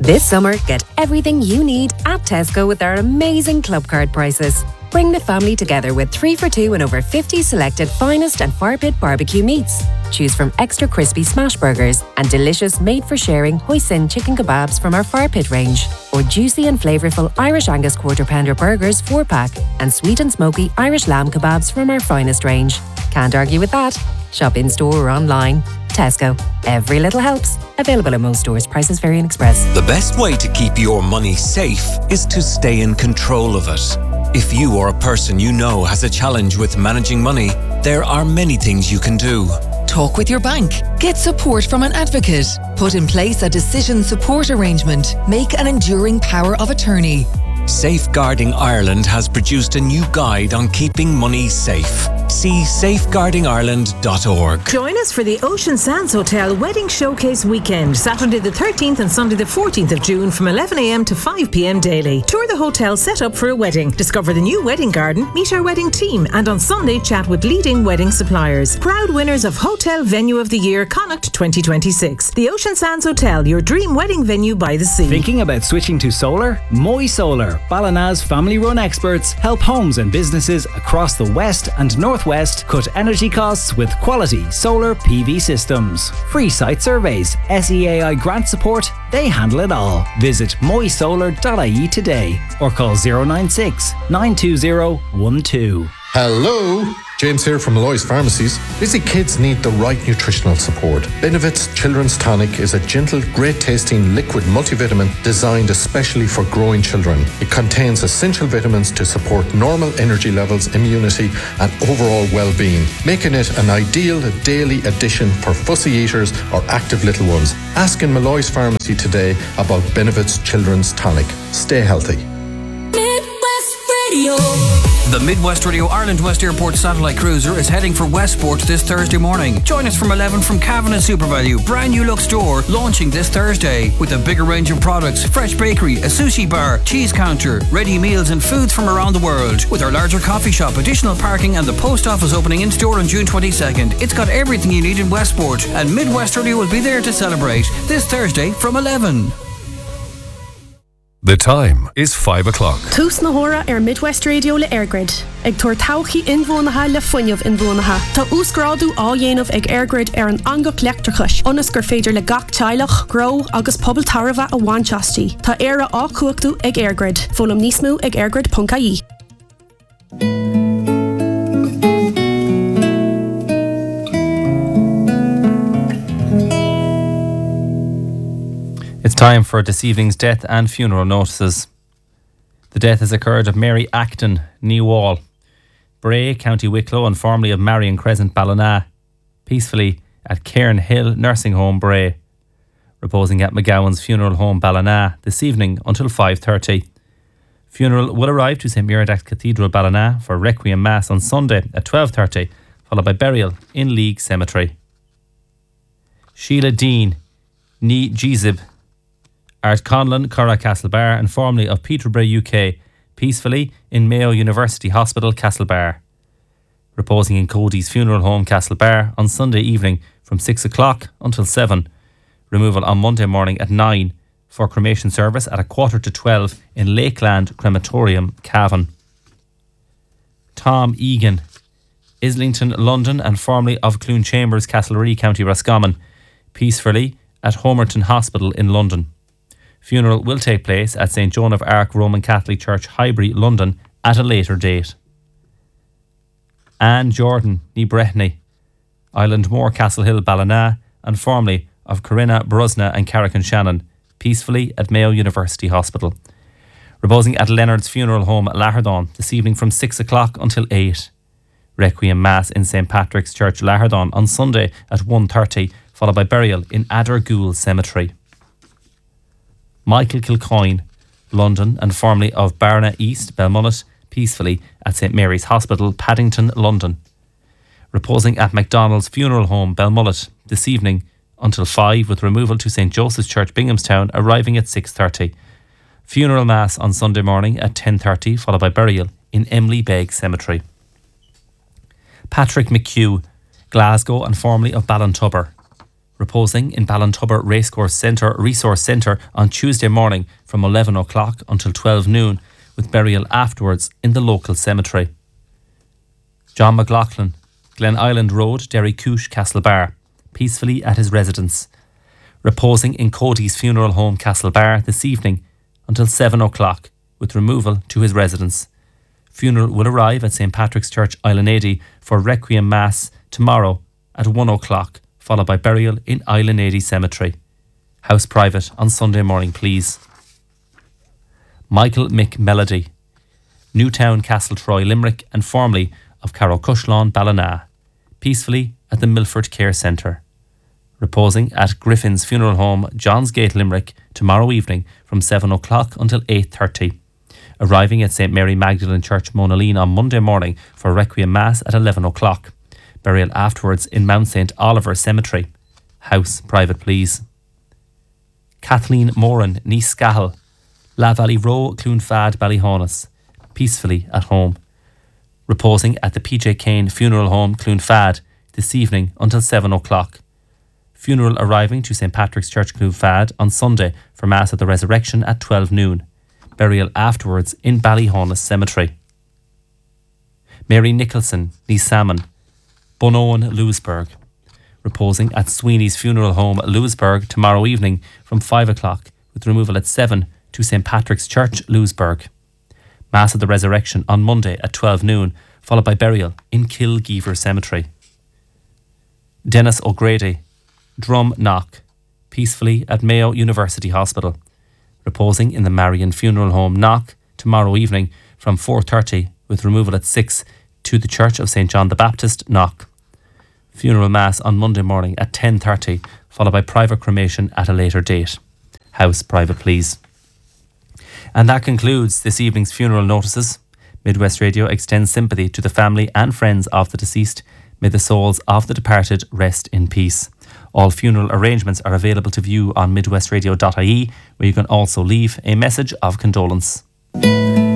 This summer, get everything you need at Tesco with our amazing club card prices. Bring the family together with 3 for 2 and over 50 selected finest and fire pit barbecue meats. Choose from extra crispy smash burgers and delicious made-for-sharing hoisin chicken kebabs from our fire pit range, or juicy and flavourful Irish Angus quarter pounder burgers 4-pack and sweet and smoky Irish lamb kebabs from our finest range. Can't argue with that. Shop in store or online. Tesco. Every little helps. Available in most stores. Prices vary in Express. The best way to keep your money safe is to stay in control of it. If you or a person you know has a challenge with managing money, there are many things you can do. Talk with your bank. Get support from an advocate. Put in place a decision support arrangement. Make an enduring power of attorney. Safeguarding Ireland has produced a new guide on keeping money safe. See safeguardingireland.org. Join us for the Ocean Sands Hotel Wedding Showcase Weekend, Saturday the 13th and Sunday the 14th of June from 11am to 5pm daily. Tour the hotel set up for a wedding. Discover the new wedding garden, meet our wedding team, and on Sunday chat with leading wedding suppliers. Proud winners of Hotel Venue of the Year Connacht 2026. The Ocean Sands Hotel, your dream wedding venue by the sea. Thinking about switching to solar? Moy Solar, Ballina's family-run experts, help homes and businesses across the west and northwest cut energy costs with quality solar PV systems. Free site surveys, SEAI grant support, they handle it all. Visit moysolar.ie today or call 096 920 12. Hello, James here from Malloy's Pharmacies. Busy kids need the right nutritional support. Benevit's Children's Tonic is a gentle, great-tasting liquid multivitamin designed especially for growing children. It contains essential vitamins to support normal energy levels, immunity, and overall well-being, making it an ideal daily addition for fussy eaters or active little ones. Ask in Malloy's Pharmacy today about Benevit's Children's Tonic. Stay healthy. Midwest Radio. The Midwest Radio Ireland West Airport satellite cruiser is heading for Westport this Thursday morning. Join us from 11 from Cavan and SuperValue, brand new look store, launching this Thursday with a bigger range of products, fresh bakery, a sushi bar, cheese counter, ready meals and foods from around the world. With our larger coffee shop, additional parking and the post office opening in store on June 22nd. It's got everything you need in Westport, and Midwest Radio will be there to celebrate this Thursday from 11. The time is 5 o'clock. Tús na hora Midwest Radio le Airgrid. Ag tuair tauchaí inbhuanaithe le fuinneamh inbhuanaithe. Tá úscráidú á dhéanamh ag Airgrid an angach leictrachais. Ionas gur féidir le gach teilech, gro agus pobal tarbha a bhainteastí. Tá éire á cuachtú ag Airgrid. Fólam níos mó ag airgrid.ie. It's time for this evening's death and funeral notices. The death has occurred of Mary Acton, Knee Wall, Bray, County Wicklow, and formerly of Marion Crescent, Ballina, peacefully at Cairn Hill Nursing Home, Bray, reposing at McGowan's Funeral Home, Ballina, this evening until 5:30. Funeral will arrive to St Muiredagh's Cathedral, Ballina, for Requiem Mass on Sunday at 12:30, followed by burial in League Cemetery. Sheila Dean, Ní Jeezib, Art Conlon, Curragh Castlebar, and formerly of Peterborough, UK, peacefully in Mayo University Hospital, Castlebar. Reposing in Cody's Funeral Home, Castlebar, on Sunday evening from 6 o'clock until 7. Removal on Monday morning at 9 for cremation service at 11:45 in Lakeland Crematorium, Cavan. Tom Egan, Islington, London, and formerly of Clune Chambers, Castlereagh, County Roscommon, peacefully at Homerton Hospital in London. Funeral will take place at St Joan of Arc Roman Catholic Church, Highbury, London, at a later date. Anne Jordan, Ní Brehny, Islandmore, Castle Hill, Ballina, and formerly of Corinna, Brusna and Carrick-on-Shannon, peacefully at Mayo University Hospital. Reposing at Leonard's Funeral Home, Lahardon, this evening from 6 o'clock until 8. Requiem Mass in St Patrick's Church, Lahardon, on Sunday at 1:30, followed by burial in Adergoole Cemetery. Michael Kilcoyne, London, and formerly of Barna East, Belmullet, peacefully at St Mary's Hospital, Paddington, London. Reposing at MacDonald's Funeral Home, Belmullet, this evening until 5, with removal to St Joseph's Church, Binghamstown, arriving at 6:30. Funeral Mass on Sunday morning at 10:30, followed by burial in Emily Begg Cemetery. Patrick McHugh, Glasgow, and formerly of Ballintubber. Reposing in Ballintubber Racecourse Resource Centre on Tuesday morning from 11 o'clock until 12 noon, with burial afterwards in the local cemetery. John McLaughlin, Glen Island Road, Derry Coosh, Castlebar, peacefully at his residence. Reposing in Cody's Funeral Home, Castlebar, this evening until 7 o'clock, with removal to his residence. Funeral will arrive at St Patrick's Church, Islandady, for Requiem Mass tomorrow at 1 o'clock, followed by burial in Islandady Cemetery. House private on Sunday morning, please. Michael McMelody, Newtown, Castletroy, Limerick, and formerly of Carrowcushlawn, Ballina, peacefully at the Milford Care Centre. Reposing at Griffin's Funeral Home, Johns Gate, Limerick, tomorrow evening from 7 o'clock until 8:30. Arriving at St Mary Magdalene Church, Monaleen on Monday morning for Requiem Mass at 11 o'clock. Burial afterwards in Mount St Oliver Cemetery. House private, please. Kathleen Moran, Nice Scahel, La Valley Row, Cloonfad, Ballyhonus, peacefully at home. Reposing at the PJ Kane Funeral Home, Cloonfad, this evening until 7 o'clock. Funeral arriving to St Patrick's Church, Cloonfad on Sunday for Mass at the Resurrection at 12 noon. Burial afterwards in Ballyhonus Cemetery. Mary Nicholson, Nice Salmon, Bunowen, Lewisburg. Reposing at Sweeney's Funeral Home, Lewisburg, tomorrow evening from 5 o'clock, with removal at 7 to St Patrick's Church, Lewisburg. Mass of the Resurrection on Monday at 12 noon, followed by burial in Kilgeever Cemetery. Dennis O'Grady, Drum Knock, peacefully at Mayo University Hospital. Reposing in the Marion Funeral Home, Knock, tomorrow evening from 4:30, with removal at 6 to the Church of St John the Baptist, Knock. Funeral Mass on Monday morning at 10:30, followed by private cremation at a later date. House private, please. And that concludes this evening's funeral notices. Midwest Radio extends sympathy to the family and friends of the deceased. May the souls of the departed rest in peace. All funeral arrangements are available to view on midwestradio.ie, where you can also leave a message of condolence.